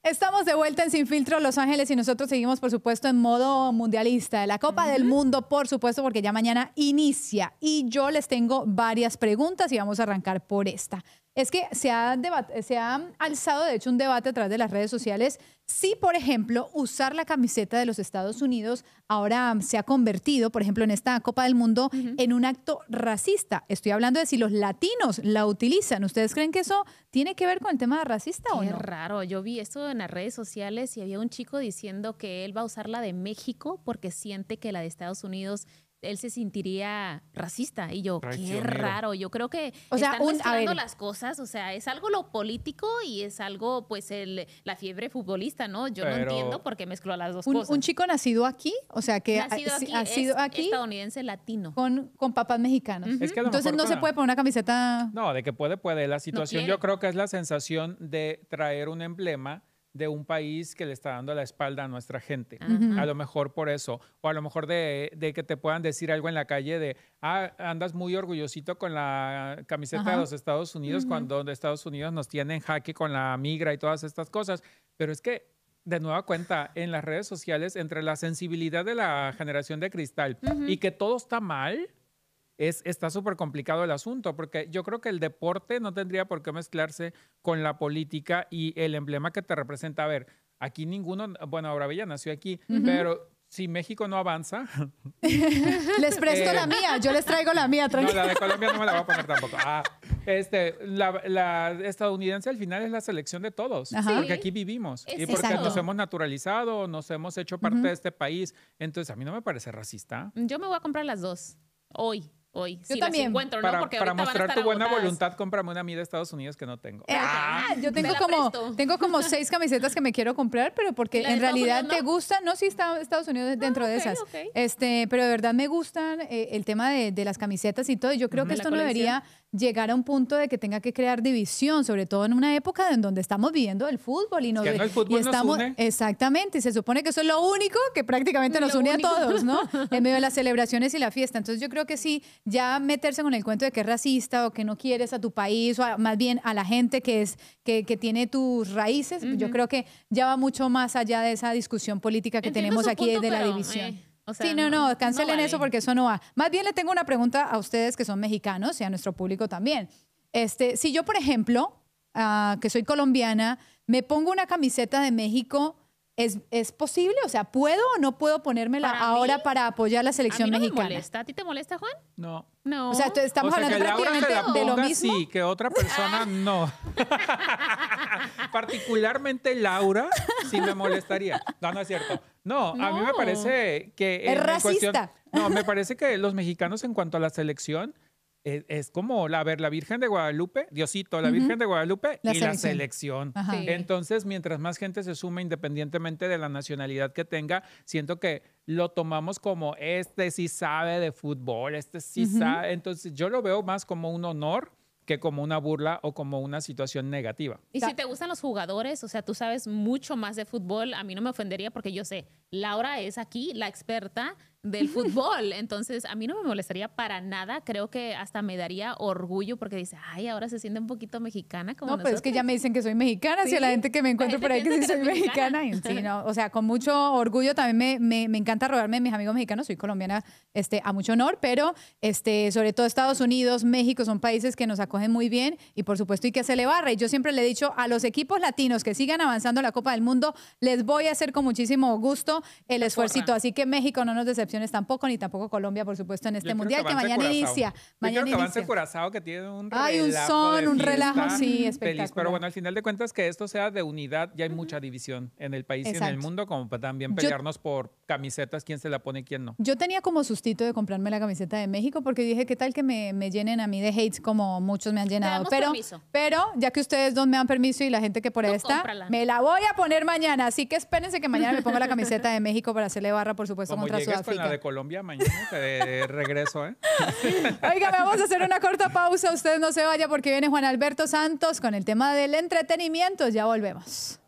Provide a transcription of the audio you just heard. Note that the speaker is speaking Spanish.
Estamos de vuelta en Sin Filtro Los Ángeles y nosotros seguimos, por supuesto, en modo mundialista de la Copa del Mundo, por supuesto, porque ya mañana inicia. Y yo les tengo varias preguntas y vamos a arrancar por esta. Es que se ha alzado, de hecho, un debate a través de las redes sociales si, por ejemplo, usar la camiseta de los Estados Unidos ahora se ha convertido, por ejemplo, en esta Copa del Mundo, en un acto racista. Estoy hablando de si los latinos la utilizan. ¿Ustedes creen que eso tiene que ver con el tema racista o no? Qué raro. Yo vi esto en las redes sociales y había un chico diciendo que él va a usar la de México porque siente que la de Estados Unidos él se sentiría racista. Y yo, qué raro. Yo creo que están mezclando las cosas. O sea, es algo lo político y es algo, pues, la fiebre futbolista, ¿no? Yo no entiendo por qué mezcló las dos cosas. Un chico nacido aquí, o sea, que ha sido aquí estadounidense latino. Con papás mexicanos. Es que entonces no se puede poner una camiseta. No, de que puede. La situación yo creo que es la sensación de traer un emblema de un país que le está dando la espalda a nuestra gente. A lo mejor por eso. O a lo mejor de que te puedan decir algo en la calle de, andas muy orgullosito con la camiseta de los Estados Unidos cuando Estados Unidos nos tiene en jaque con la migra y todas estas cosas. Pero es que, de nueva cuenta, en las redes sociales, entre la sensibilidad de la generación de cristal y que todo está mal, está súper complicado el asunto, porque yo creo que el deporte no tendría por qué mezclarse con la política y el emblema que te representa. A ver, aquí ninguno, bueno, ahora Bella nació aquí, pero si México no avanza... Les presto la mía, yo les traigo la mía, tranquilo. No, la de Colombia no me la voy a poner tampoco. La estadounidense al final es la selección de todos, porque aquí vivimos y porque nos hemos naturalizado, nos hemos hecho parte de este país. Entonces, a mí no me parece racista. Yo me voy a comprar las dos, hoy. Yo también. Encuentro, ¿no? Para mostrar tu buena voluntad, cómprame una a mí de Estados Unidos que no tengo. Yo tengo como 6 camisetas que me quiero comprar, pero porque en realidad te gustan. No, sí está Estados Unidos dentro de esas. Pero de verdad me gustan el tema de las camisetas y todo. Yo creo que esto no debería llegar a un punto de que tenga que crear división, sobre todo en una época en donde estamos viviendo el fútbol. Y el fútbol nos une. Exactamente. Y se supone que eso es lo único que prácticamente nos une a todos, ¿no? En medio de las celebraciones y la fiesta. Entonces yo creo que sí, ya meterse con el cuento de que es racista o que no quieres a tu país o más bien a la gente que tiene tus raíces, yo creo que ya va mucho más allá de esa discusión política que tenemos aquí de la división. Sí, no, cancelen eso porque eso no va. Más bien le tengo una pregunta a ustedes que son mexicanos y a nuestro público también. Si yo, por ejemplo, que soy colombiana, me pongo una camiseta de México, ¿es posible? O sea, ¿puedo o no puedo ponérmela ahora para apoyar la selección mexicana? ¿Me molesta? ¿A ti te molesta, Juan? No. No. O sea, estamos hablando prácticamente de lo mismo. Sí, que otra persona no. Particularmente Laura sí me molestaría. No es cierto. No, a mí me parece que... Es racista. Me parece que los mexicanos en cuanto a la selección es como la Virgen de Guadalupe, Diosito, la Virgen de Guadalupe y la selección. Sí. Entonces, mientras más gente se suma, independientemente de la nacionalidad que tenga, siento que lo tomamos como sí sabe de fútbol, sí sabe. Entonces, yo lo veo más como un honor que como una burla o como una situación negativa. Y si te gustan los jugadores, o sea, tú sabes mucho más de fútbol, a mí no me ofendería porque yo sé, Laura es aquí la experta del fútbol, entonces a mí no me molestaría para nada, creo que hasta me daría orgullo porque dice, ay, ahora se siente un poquito mexicana como nosotros. Pero es que ya me dicen que soy mexicana, ¿sí? Si a la gente que me encuentro por ahí que sí soy mexicana. Sí, no, o sea, con mucho orgullo también me encanta rodearme de mis amigos mexicanos, soy colombiana a mucho honor, pero sobre todo Estados Unidos, México son países que nos acogen muy bien y por supuesto hay que hacerle barra y yo siempre le he dicho a los equipos latinos que sigan avanzando en la Copa del Mundo, les voy a hacer con muchísimo gusto el esfuercito, así que México no nos decepcione tampoco, ni tampoco Colombia, por supuesto, en este mundial que mañana inicia. Mañana inicia. Avance Curazao, que tiene un relajo. Hay un son, un relajo, sí, espectacular. Feliz. Pero bueno, al final de cuentas, que esto sea de unidad, ya hay mucha división en el país y en el mundo, como para también pelearnos por camisetas, quién se la pone y quién no. Yo tenía como sustito de comprarme la camiseta de México, porque dije, ¿qué tal que me llenen a mí de hates como muchos me han llenado? Pero ya que ustedes dos me dan permiso y la gente que por ahí está, me la voy a poner mañana. Así que espérense que mañana me ponga la camiseta de México para hacerle barra, por supuesto, como contra Sudáfrica. Con la de Colombia mañana, de regreso, Oiga, vamos a hacer una corta pausa. Usted no se vaya porque viene Juan Alberto Santos con el tema del entretenimiento. Ya volvemos.